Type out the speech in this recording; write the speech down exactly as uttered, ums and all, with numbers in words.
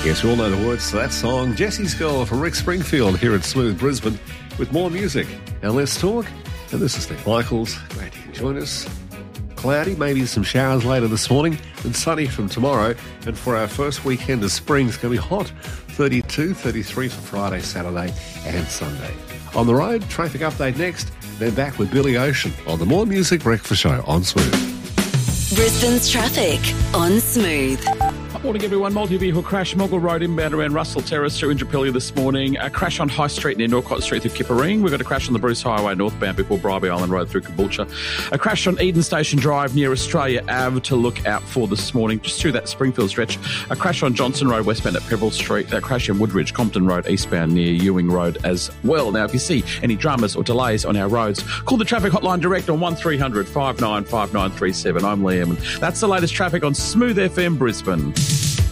Yes, we all know the words to that song. Jesse's Girl from Rick Springfield here at Smooth Brisbane with more music. Now let's talk. And this is Nick Michaels. Glad you can join us. Cloudy, maybe some showers later this morning, and sunny from tomorrow. And for our first weekend of spring, it's going to be hot. thirty-two, thirty-three for Friday, Saturday and Sunday. On the road, traffic update next. Then back with Billy Ocean on the More Music Breakfast Show on Smooth. Brisbane's traffic on Smooth. Morning, everyone. Multi-vehicle crash, Moggle Road inbound around Russell Terrace through Indooroopilly this morning. A crash on High Street near Norcott Street through Kipperine. We've got a crash on the Bruce Highway northbound before Bribie Island Road through Caboolture. A crash on Eden Station Drive near Australia Ave to look out for this morning, just through that Springfield stretch. A crash on Johnson Road westbound at Pebble Street. A crash in Woodridge, Compton Road eastbound near Ewing Road as well. Now, if you see any dramas or delays on our roads, call the traffic hotline direct on one three hundred, five nine five nine three seven. I'm Liam, and that's the latest traffic on Smooth F M Brisbane.